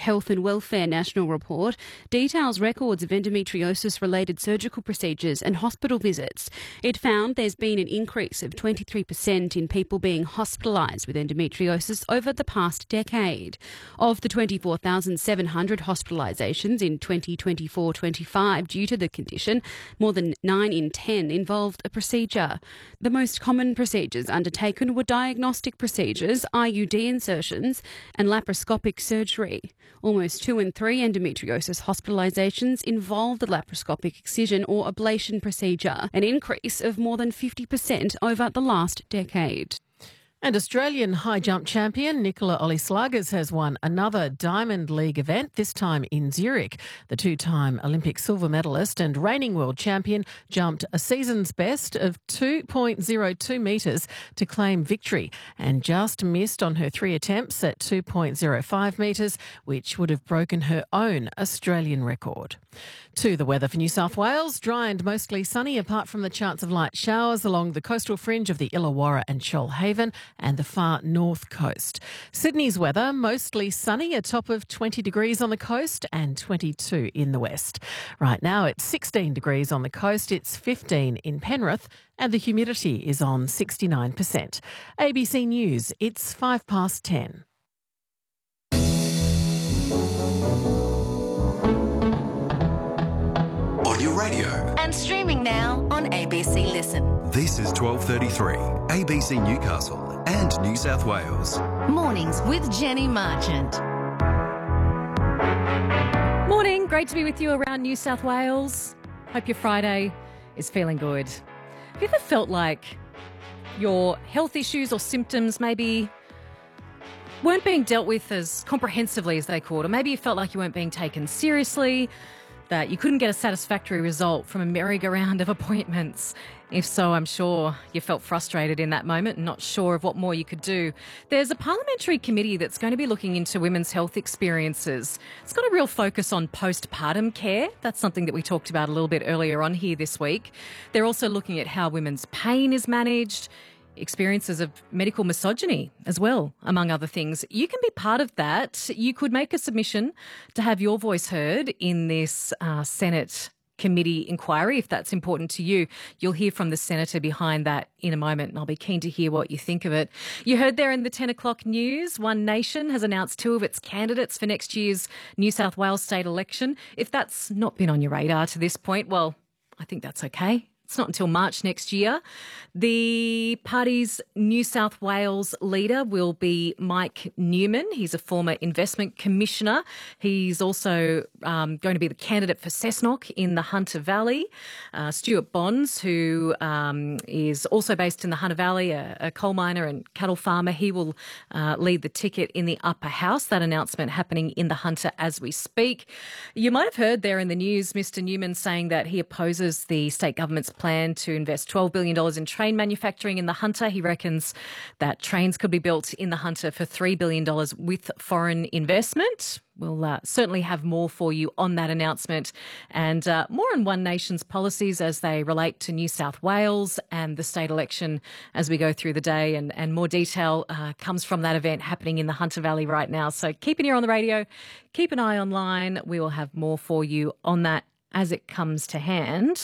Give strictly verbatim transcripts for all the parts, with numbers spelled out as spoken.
Health and Welfare National Report details records of endometriosis-related surgical procedures and hospital visits. It found there's been an increase of twenty-three percent in people being hospitalised with endometriosis over the past decade. Of the twenty-four thousand seven hundred hospitalisations in twenty twenty-four twenty-five due to the condition, more than nine in ten involved a procedure. The most common procedures undertaken were diagnostic procedures, I U D insertions and laparoscopic surgery. Almost two in three endometriosis hospitalisations involved the laparoscopic excision or ablation procedure, an increase of more than fifty percent over the last decade. And Australian high jump champion Nicola Ollie-Sluggers has won another Diamond League event, this time in Zurich. The two-time Olympic silver medalist and reigning world champion jumped a season's best of two point oh two metres to claim victory and just missed on her three attempts at two point oh five metres, which would have broken her own Australian record. To the weather for New South Wales, dry and mostly sunny apart from the chance of light showers along the coastal fringe of the Illawarra and Shoalhaven and the far north coast. Sydney's weather, mostly sunny, a top of twenty degrees on the coast and twenty-two in the west. Right now it's sixteen degrees on the coast, it's fifteen in Penrith and the humidity is on sixty-nine percent. A B C News, it's five past ten. On your radio. And streaming now on A B C Listen. This is twelve thirty-three, A B C Newcastle and New South Wales. Mornings with Jenny Marchant. Morning, great to be with you around New South Wales. Hope your Friday is feeling good. Have you ever felt like your health issues or symptoms maybe weren't being dealt with as comprehensively as they could, or maybe you felt like you weren't being taken seriously, that you couldn't get a satisfactory result from a merry-go-round of appointments? If so, I'm sure you felt frustrated in that moment and not sure of what more you could do. There's a parliamentary committee that's going to be looking into women's health experiences. It's got a real focus on postpartum care. That's something that we talked about a little bit earlier on here this week. They're also looking at how women's pain is managed, experiences of medical misogyny as well, among other things. You can be part of that. You could make a submission to have your voice heard in this uh, Senate committee inquiry, if that's important to you. You'll hear from the senator behind that in a moment, and I'll be keen to hear what you think of it. You heard there in the ten o'clock news, One Nation has announced two of its candidates for next year's New South Wales state election. If that's not been on your radar to this point, well, I think that's okay. It's not until March next year. The party's New South Wales leader will be Mike Newman. He's a former investment commissioner. He's also um, going to be the candidate for Cessnock in the Hunter Valley. Uh, Stuart Bonds, who um, is also based in the Hunter Valley, a, a coal miner and cattle farmer, he will uh, lead the ticket in the upper house. That announcement happening in the Hunter as we speak. You might have heard there in the news Mister Newman saying that he opposes the state government's plan to invest twelve billion dollars in train manufacturing in the Hunter. He reckons that trains could be built in the Hunter for three billion dollars with foreign investment. We'll uh, certainly have more for you on that announcement and uh, more on One Nation's policies as they relate to New South Wales and the state election as we go through the day. And, and more detail uh, comes from that event happening in the Hunter Valley right now. So keep an ear on the radio, keep an eye online. We will have more for you on that as it comes to hand.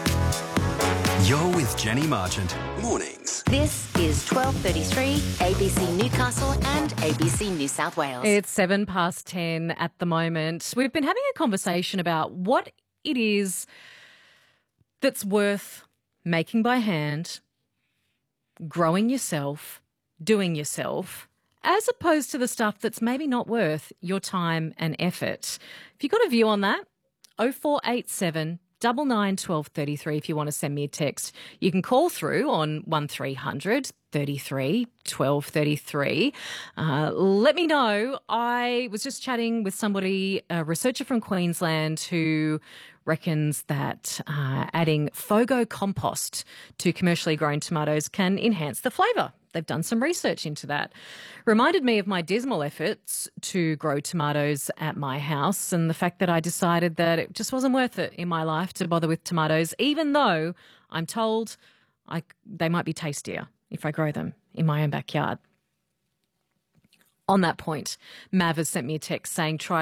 You're with Jenny Marchant. Mornings. This is twelve thirty-three, A B C Newcastle and A B C New South Wales. It's seven past ten at the moment. We've been having a conversation about what it is that's worth making by hand, growing yourself, doing yourself, as opposed to the stuff that's maybe not worth your time and effort. If you've got a view on that, oh four eight seven double nine twelve thirty three. If you want to send me a text, you can call through on one three hundred thirty-three twelve thirty-three. Uh, let me know. I was just chatting with somebody, a researcher from Queensland, who reckons that uh, adding Fogo compost to commercially grown tomatoes can enhance the flavour. They've done some research into that. Reminded me of my dismal efforts to grow tomatoes at my house and the fact that I decided that it just wasn't worth it in my life to bother with tomatoes, even though I'm told I, they might be tastier if I grow them in my own backyard. On that point, Mav has sent me a text saying try